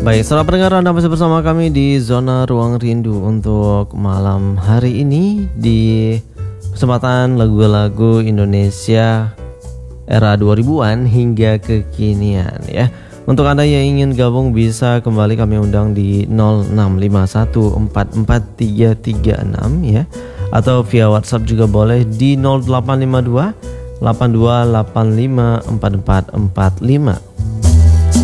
Baik, saudara pendengar, Anda masih bersama kami di Zona Ruang Rindu untuk malam hari ini di kesempatan lagu-lagu Indonesia era 2000-an hingga kekinian ya. Untuk Anda yang ingin gabung bisa kembali kami undang di 0651443336 ya. Atau via WhatsApp juga boleh di 0852 82854445.